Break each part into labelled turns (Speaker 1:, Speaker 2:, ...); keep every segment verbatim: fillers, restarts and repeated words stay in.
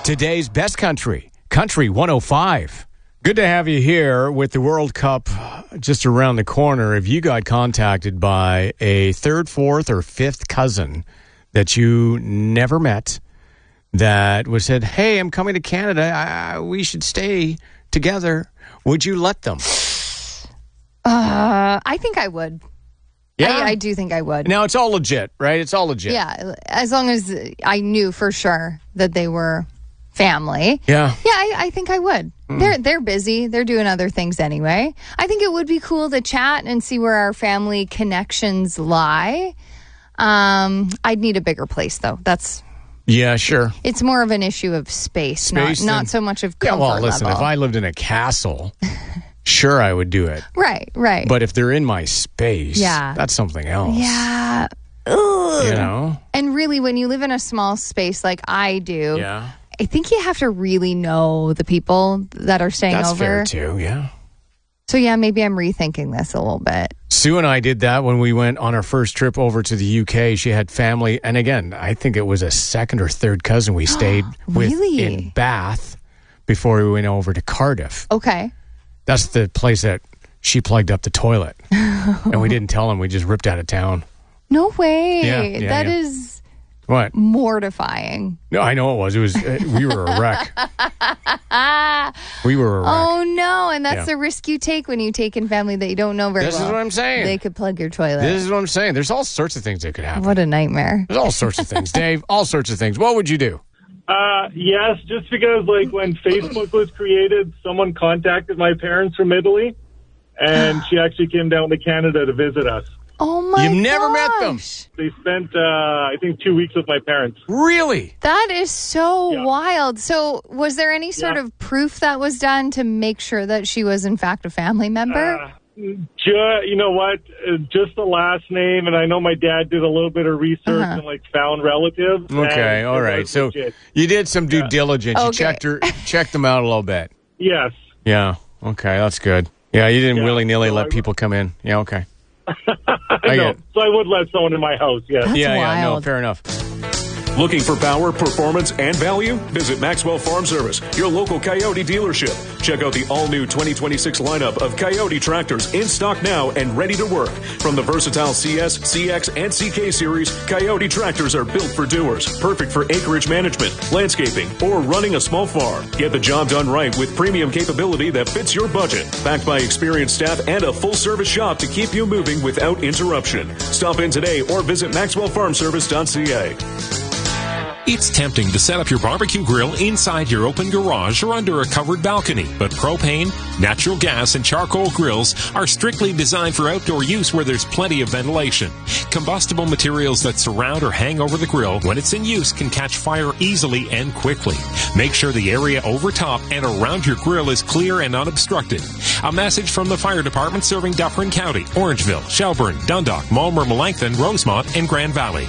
Speaker 1: Today's best country, Country one oh five. Good to have you here with the World Cup just around the corner. If you got contacted by a third, fourth, or fifth cousin that you never met that was said, hey, I'm coming to Canada, I, we should stay together, would you let them?
Speaker 2: Uh, I think I would.
Speaker 1: Yeah,
Speaker 2: I, I do think I would.
Speaker 1: Now, it's all legit, right? It's all legit.
Speaker 2: Yeah, as long as I knew for sure that they were family.
Speaker 1: Yeah.
Speaker 2: Yeah, I, I think I would. Mm. They're they're busy. They're doing other things anyway. I think it would be cool to chat and see where our family connections lie. Um, I'd need a bigger place, though. That's...
Speaker 1: Yeah, sure.
Speaker 2: It's more of an issue of space,
Speaker 1: space
Speaker 2: not, not so much of comfort
Speaker 1: Yeah, well, listen,
Speaker 2: level.
Speaker 1: if I lived in a castle... Sure, I would do it.
Speaker 2: Right, right.
Speaker 1: But if they're in my space,
Speaker 2: yeah.
Speaker 1: that's something else.
Speaker 2: Yeah. Ugh.
Speaker 1: You know?
Speaker 2: And really, when you live in a small space like I do,
Speaker 1: yeah.
Speaker 2: I think you have to really know the people that are staying
Speaker 1: that's
Speaker 2: over.
Speaker 1: That's fair, too, yeah.
Speaker 2: So, yeah, maybe I'm rethinking this a little bit.
Speaker 1: Sue and I did that when we went on our first trip over to the U K. She had family. And again, I think it was a second or third cousin we stayed with
Speaker 2: really?
Speaker 1: in Bath before we went over to Cardiff.
Speaker 2: Okay.
Speaker 1: That's the place that she plugged up the toilet. And we didn't tell them. We just ripped out of town.
Speaker 2: No way.
Speaker 1: Yeah, yeah,
Speaker 2: that
Speaker 1: yeah.
Speaker 2: is
Speaker 1: what?
Speaker 2: mortifying.
Speaker 1: No, I know it was. It was. Uh, we were a wreck. we were a wreck.
Speaker 2: Oh, no. And that's
Speaker 1: yeah.
Speaker 2: the risk you take when you take in family that you don't know very
Speaker 1: this
Speaker 2: well.
Speaker 1: This is what I'm saying.
Speaker 2: They could plug your toilet.
Speaker 1: This is what I'm saying. There's all sorts of things that could happen.
Speaker 2: What a nightmare.
Speaker 1: There's all sorts of things. Dave, all sorts of things. What would you do?
Speaker 3: Uh, yes, just because, like, when Facebook was created, someone contacted my parents from Italy, and she actually came down to Canada to visit us.
Speaker 2: Oh, my
Speaker 1: You've never
Speaker 2: gosh.
Speaker 1: met them?
Speaker 3: They spent, uh, I think, two weeks with my parents.
Speaker 1: Really?
Speaker 2: That is so
Speaker 3: Yeah.
Speaker 2: wild. So was there any sort
Speaker 3: Yeah.
Speaker 2: of proof that was done to make sure that she was, in fact, a family member?
Speaker 3: Uh, ju- you know what? Uh, just the last name, and I know my dad did a little bit of research
Speaker 2: Uh-huh.
Speaker 3: and, like, found relatives.
Speaker 1: Okay,
Speaker 3: and
Speaker 1: all
Speaker 3: it
Speaker 1: right.
Speaker 3: was
Speaker 1: So
Speaker 3: legit.
Speaker 1: you did some due
Speaker 3: Yeah.
Speaker 1: diligence. You
Speaker 2: Okay.
Speaker 1: checked her, checked them out a little bit.
Speaker 3: Yes.
Speaker 1: Yeah. Okay, that's good. Yeah, you didn't
Speaker 3: Yeah,
Speaker 1: willy-nilly
Speaker 3: so
Speaker 1: let
Speaker 3: I-
Speaker 1: people come in. Yeah, okay.
Speaker 3: I
Speaker 1: get
Speaker 3: know.
Speaker 1: it.
Speaker 3: So I would let someone in my house, yes.
Speaker 2: That's
Speaker 1: yeah, yeah, no,
Speaker 2: wild.
Speaker 1: fair enough.
Speaker 4: Looking for power, performance, and value? Visit Maxwell Farm Service, your local Coyote dealership. Check out the all-new twenty twenty-six lineup of Coyote tractors in stock now and ready to work. From the versatile C S, C X, and C K series, Coyote tractors are built for doers, perfect for acreage management, landscaping, or running a small farm. Get the job done right with premium capability that fits your budget. Backed by experienced staff and a full-service shop to keep you moving without interruption. Stop in today or visit maxwell farm service dot c a.
Speaker 5: It's tempting to set up your barbecue grill inside your open garage or under a covered balcony, but propane, natural gas, and charcoal grills are strictly designed for outdoor use where there's plenty of ventilation. Combustible materials that surround or hang over the grill when it's in use can catch fire easily and quickly. Make sure the area over top and around your grill is clear and unobstructed. A message from the fire department serving Dufferin County, Orangeville, Shelburne, Dundalk, Mulmer, Melanchthon, Rosemont, and Grand Valley.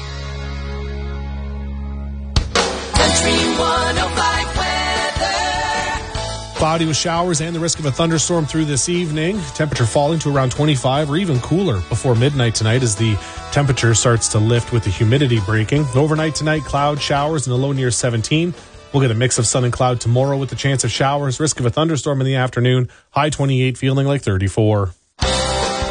Speaker 6: Cloudy with showers and the risk of a thunderstorm through this evening. Temperature falling to around twenty-five or even cooler before midnight tonight as the temperature starts to lift with the humidity breaking. Overnight tonight, cloud showers and a low near seventeen. We'll get a mix of sun and cloud tomorrow with the chance of showers. Risk of a thunderstorm in the afternoon. High twenty-eight, feeling like thirty-four.